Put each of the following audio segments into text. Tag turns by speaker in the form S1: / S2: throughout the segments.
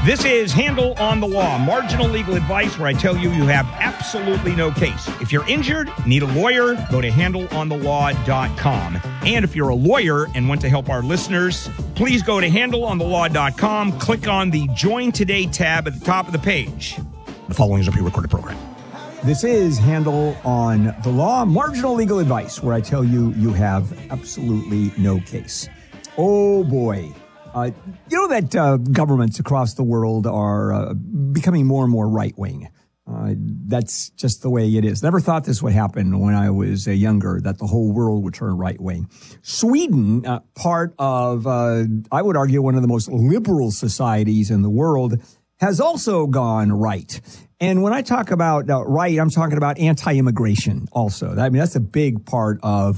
S1: This is Handle on the Law, marginal legal advice where I tell you have absolutely no case. If you're injured, need a lawyer, go to handleonthelaw.com. And if you're a lawyer and want to help our listeners, please go to handleonthelaw.com, click on the Join Today tab at the top of the page. The following is a pre-recorded program. This is Handle on the Law, marginal legal advice where I tell you have absolutely no case. Oh, boy. You know that governments across the world are becoming more and more right-wing. That's just the way it is. Never thought this would happen when I was younger, that the whole world would turn right-wing. Sweden, part of, I would argue, one of the most liberal societies in the world, has also gone right. And when I talk about right, I'm talking about anti-immigration also. I mean, that's a big part of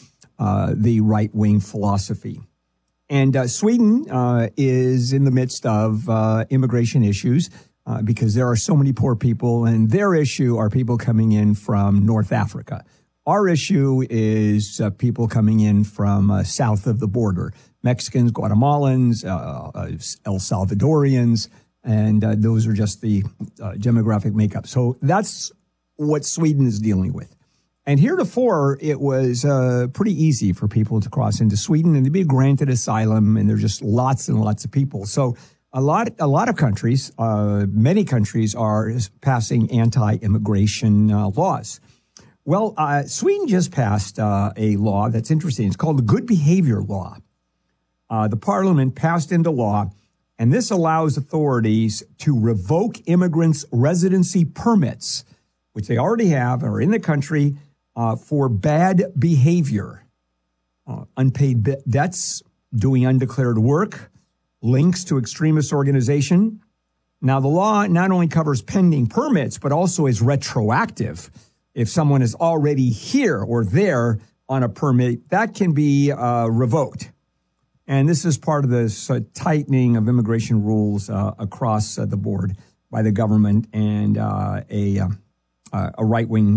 S1: the right-wing philosophy. And Sweden is in the midst of immigration issues because there are so many poor people, and their issue are people coming in from North Africa. Our issue is people coming in from south of the border, Mexicans, Guatemalans, El Salvadorians, and those are just the demographic makeup. So that's what Sweden is dealing with. And heretofore, it was pretty easy for people to cross into Sweden and to be granted asylum, and there's just lots and lots of people. So a lot of countries, many countries are passing anti-immigration laws. Well, Sweden just passed a law that's interesting. It's called the Good Behavior Law. The parliament passed into law, and this allows authorities to revoke immigrants' residency permits, which they already have and are in the country, for bad behavior, unpaid debts, doing undeclared work, links to extremist organization. Now, the law not only covers pending permits, but also is retroactive. If someone is already here or there on a permit, that can be revoked. And this is part of this tightening of immigration rules across the board by the government and a right-wing,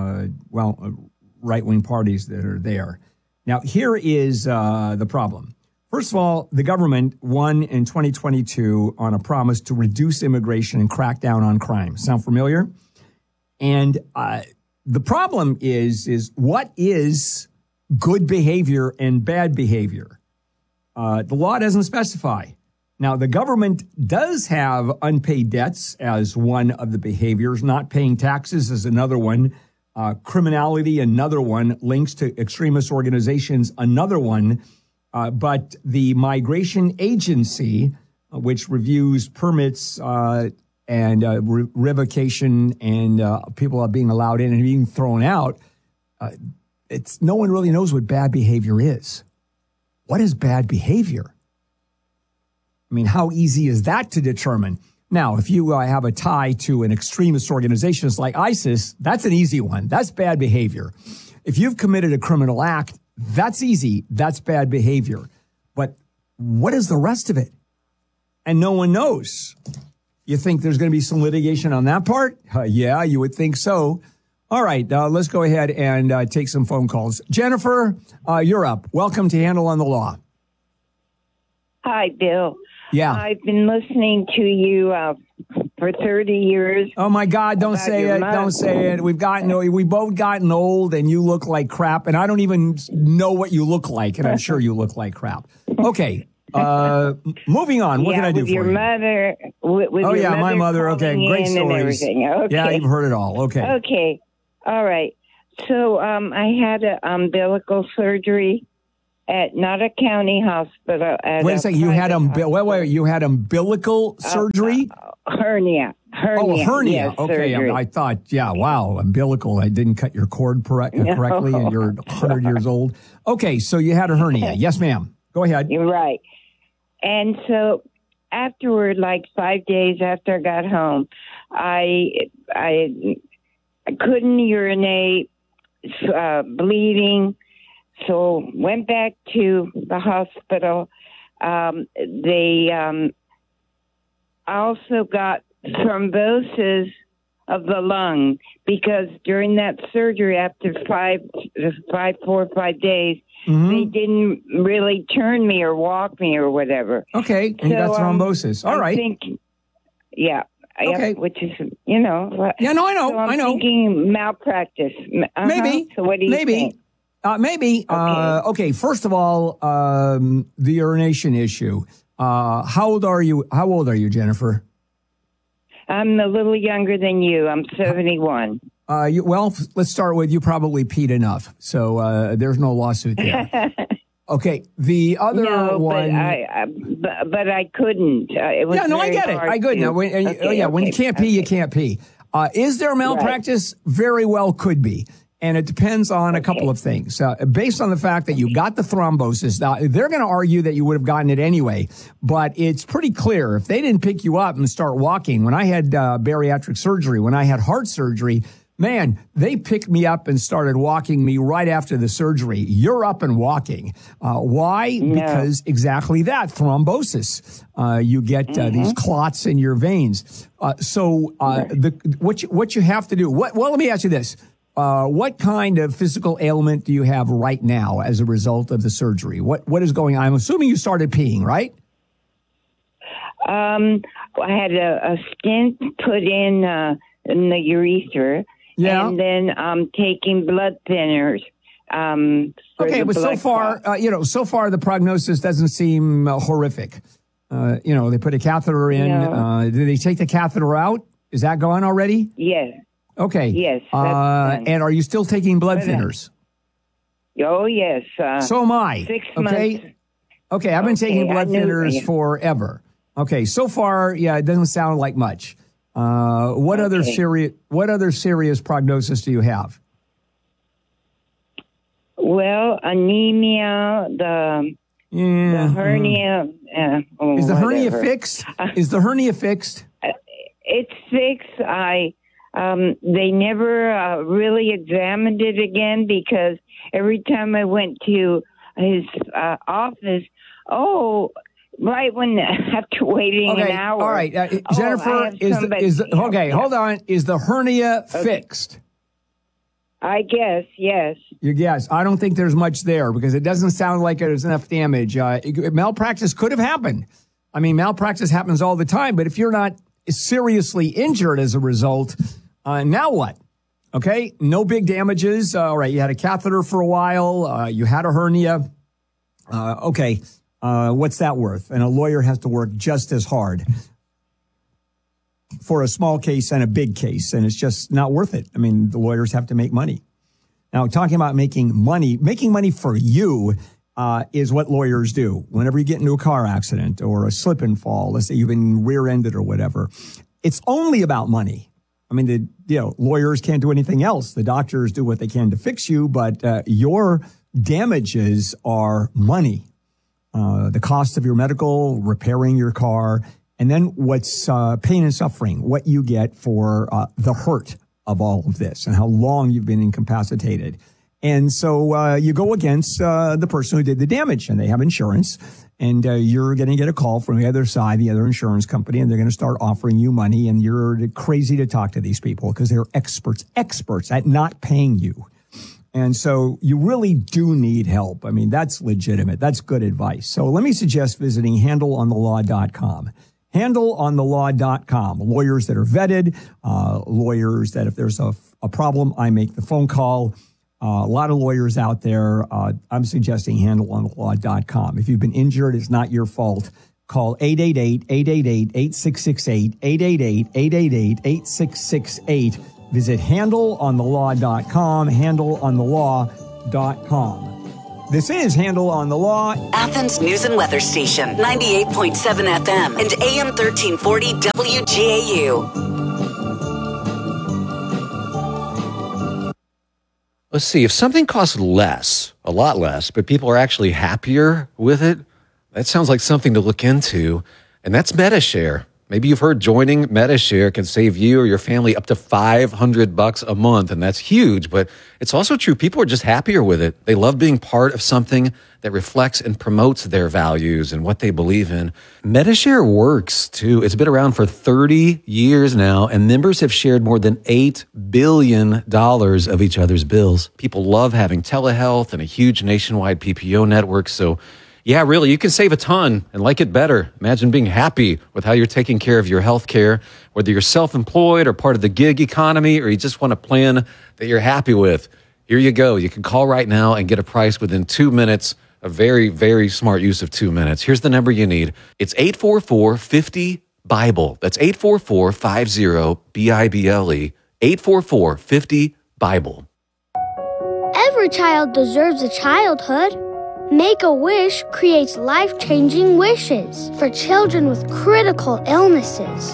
S1: right-wing parties that are there. Now, here is the problem. First of all, the government won in 2022 on a promise to reduce immigration and crack down on crime. Sound familiar? And the problem is what is good behavior and bad behavior? The law doesn't specify. Now, the government does have unpaid debts as one of the behaviors. Not paying taxes is another one. Criminality, another one. Links to extremist organizations, another one. But the migration agency, which reviews permits and revocation and people are being allowed in and being thrown out, no one really knows what bad behavior is. What is bad behavior? I mean, how easy is that to determine? Now, if you have a tie to an extremist organization like ISIS, that's an easy one. That's bad behavior. If you've committed a criminal act, that's easy. That's bad behavior. But what is the rest of it? And no one knows. You think there's going to be some litigation on that part? Yeah, you would think so. All right, let's go ahead and take some phone calls. Jennifer, you're up. Welcome to Handle on the Law.
S2: Hi, Bill.
S1: Yeah.
S2: I've been listening to you for 30 years.
S1: Oh, my God, don't say it. Don't say it. We've both gotten old, and you look like crap, and I don't even know what you look like, and I'm sure you look like crap. Okay. Moving on. What can I do for you?
S2: Mother, with your mother.
S1: My mother. Okay, great stories.
S2: Okay.
S1: Yeah, you've heard it all. Okay.
S2: Okay. All right. So I had an umbilical surgery at not a county hospital.
S1: Wait a second. You had you had umbilical surgery?
S2: Hernia.
S1: Oh, hernia.
S2: Yes,
S1: okay.
S2: surgery.
S1: I thought, wow, umbilical. I didn't cut your cord correctly, and you're 100 years old. Okay, so you had a hernia. Yes, ma'am. Go ahead.
S2: You're right. And so afterward, like 5 days after I got home, I couldn't urinate, bleeding. So went back to the hospital. They also got thrombosis of the lung because during that surgery, after 4 or 5 days, they didn't really turn me or walk me or whatever.
S1: Okay, and you got thrombosis. All right.
S2: Yeah.
S3: Okay.
S2: Yep, which is, you know.
S3: Yeah, no, I know.
S2: So I'm
S3: I know.
S2: thinking malpractice.
S3: Maybe.
S2: So what do you think?
S3: Maybe. Okay. First of all, the urination issue. How old are you? How old are you, Jennifer?
S2: I'm a little younger than you. I'm 71.
S3: Well, let's start with you probably peed enough. So there's no lawsuit there. Okay. The other one.
S2: But I couldn't. It was
S3: I get it. I could. Now, when you can't pee, you can't pee. Is there malpractice? Right. Very well could be. And it depends on a couple of things. Based on the fact that you got the thrombosis, now, they're going to argue that you would have gotten it anyway. But it's pretty clear. If they didn't pick you up and start walking, when I had bariatric surgery, when I had heart surgery, man, they picked me up and started walking me right after the surgery. You're up and walking. Why? No. Because exactly that, thrombosis. You get these clots in your veins. What you have to do, well, let me ask you this. What kind of physical ailment do you have right now as a result of the surgery? What is going on? I'm assuming you started peeing, right?
S2: I had a stent put in the urethra. Yeah. And then taking blood thinners.
S3: Okay, but so far the prognosis doesn't seem horrific. They put a catheter in. No. Did they take the catheter out? Is that gone already?
S2: Yes.
S3: Okay.
S2: Yes.
S3: And are you still taking blood thinners?
S2: Oh, yes.
S3: So am I.
S2: 6 months.
S3: Okay, I've been taking blood thinners forever. Okay, so far, it doesn't sound like much. What other serious prognosis do you have?
S2: Well, anemia, the hernia.
S3: Is the hernia fixed? Is the hernia fixed?
S2: It's fixed. They never really examined it again because every time I went to his office, right when after waiting an hour.
S3: All right, Jennifer, hold on. Is the hernia fixed?
S2: I guess, yes.
S3: You guess. I don't think there's much there because it doesn't sound like there's enough damage. Malpractice could have happened. I mean, malpractice happens all the time, but if you're not seriously injured as a result, now what? Okay, no big damages. All right, you had a catheter for a while. You had a hernia. What's that worth? And a lawyer has to work just as hard for a small case and a big case, and it's just not worth it. I mean, the lawyers have to make money. Now, talking about making money for you is what lawyers do. Whenever you get into a car accident or a slip and fall, let's say you've been rear-ended or whatever, it's only about money. I mean, lawyers can't do anything else. The doctors do what they can to fix you, but your damages are money. The cost of your medical, repairing your car, and then what's pain and suffering, what you get for the hurt of all of this and how long you've been incapacitated. And so you go against the person who did the damage, and they have insurance, and you're going to get a call from the other side, the other insurance company, and they're going to start offering you money, and you're crazy to talk to these people because they're experts at not paying you. And so you really do need help. I mean, that's legitimate. That's good advice. So let me suggest visiting handleonthelaw.com. Handleonthelaw.com. Lawyers that are vetted, lawyers that if there's a problem, I make the phone call. A lot of lawyers out there. I'm suggesting handleonthelaw.com. If you've been injured, it's not your fault. Call 888-888-8668, 888-888-8668. Visit handleonthelaw.com, handleonthelaw.com. This is Handle on the Law.
S4: Athens News and Weather Station, 98.7 FM and AM 1340 WGAU.
S5: Let's see, if something costs less, a lot less, but people are actually happier with it, that sounds like something to look into, and that's MediShare. Maybe you've heard joining MediShare can save you or your family up to $500 a month, and that's huge, but it's also true. People are just happier with it. They love being part of something that reflects and promotes their values and what they believe in. MediShare works, too. It's been around for 30 years now, and members have shared more than $8 billion of each other's bills. People love having telehealth and a huge nationwide PPO network, so Yeah, really, you can save a ton and like it better. Imagine being happy with how you're taking care of your health care, whether you're self-employed or part of the gig economy, or you just want a plan that you're happy with. Here you go. You can call right now and get a price within 2 minutes. A very, very smart use of 2 minutes. Here's the number you need. It's 844-50-BIBLE. That's 844-50-BIBLE. 844-50-BIBLE.
S6: Every child deserves a childhood. Make-A-Wish creates life-changing wishes for children with critical illnesses.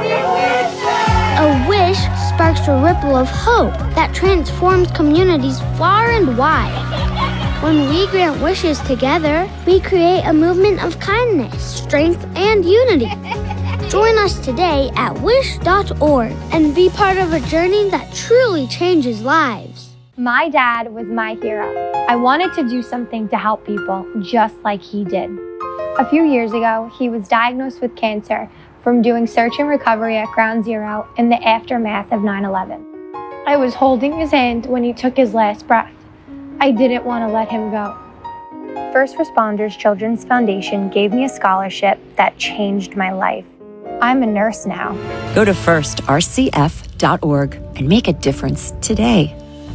S6: A wish sparks a ripple of hope that transforms communities far and wide. When we grant wishes together, we create a movement of kindness, strength, and unity. Join us today at wish.org and be part of a journey that truly changes lives.
S7: My dad was my hero. I wanted to do something to help people just like he did. A few years ago, he was diagnosed with cancer from doing search and recovery at Ground Zero in the aftermath of 9/11. I was holding his hand when he took his last breath. I didn't want to let him go. First Responders Children's Foundation gave me a scholarship that changed my life. I'm a nurse now.
S8: Go to firstrcf.org and make a difference today.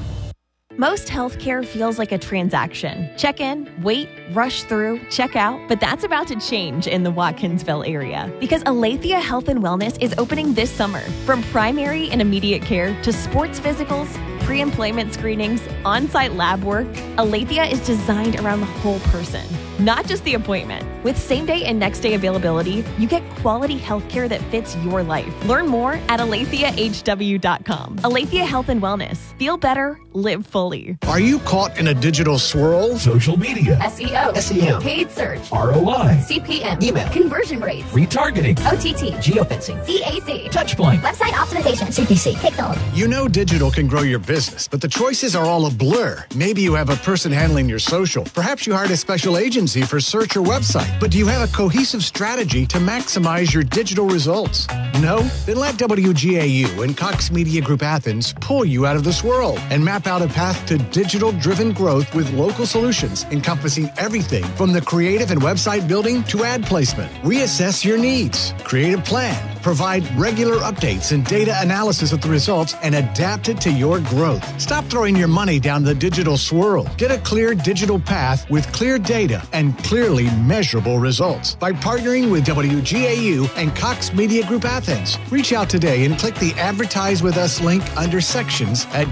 S9: Most healthcare feels like a transaction. Check in, wait, rush through, check out. But that's about to change in the Watkinsville area because Aletheia Health and Wellness is opening this summer. From primary and immediate care to sports physicals, pre-employment screenings, on-site lab work, Aletheia is designed around the whole person, not just the appointment. With same-day and next-day availability, you get quality healthcare that fits your life. Learn more at AlethiaHW.com. Aletheia Health and Wellness. Feel better, live fully.
S10: Are you caught in a digital swirl?
S11: Social media,
S12: SEO,
S11: SEM,
S12: paid search,
S11: ROI,
S12: CPM,
S11: email,
S12: conversion rates,
S11: retargeting,
S12: OTT,
S11: geofencing,
S12: CAC,
S11: touchpoint,
S12: website optimization, CPC, Pixel.
S10: You know digital can grow your business, but the choices are all a blur. Maybe you have a person handling your social. Perhaps you hired a special agency for search or website. But do you have a cohesive strategy to maximize your digital results? No? Then let WGAU and Cox Media Group Athens pull you out of the swirl and map out a path to digital-driven growth with local solutions encompassing everything from the creative and website building to ad placement. We assess your needs, create a plan, provide regular updates and data analysis of the results, and adapt it to your growth. Stop throwing your money down the digital swirl. Get a clear digital path with clear data and clearly measurable results by partnering with WGAU and Cox Media Group Athens. Reach out today and click the Advertise With Us link under sections at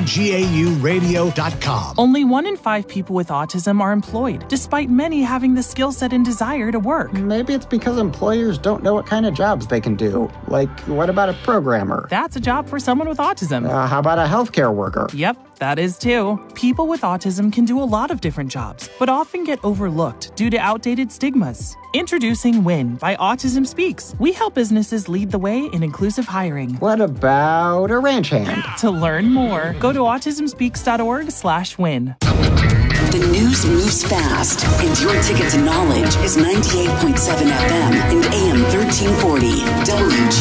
S10: WGAUradio.com.
S13: Only 1 in 5 people with autism are employed, despite many having the skill set and desire to work.
S14: Maybe it's because employers don't know what kind of jobs they can do. Like, what about a programmer?
S13: That's a job for someone with autism.
S14: How about a healthcare worker?
S13: Yep, that is too. People with autism can do a lot of different jobs, but often get overlooked due to outdated stigmas. Introducing WIN by Autism Speaks. We help businesses lead the way in inclusive hiring.
S14: What about a ranch hand?
S13: To learn more, go to autismspeaks.org/win.
S4: The news moves fast, and your ticket to knowledge is 98.7 FM and AM 1340 WG.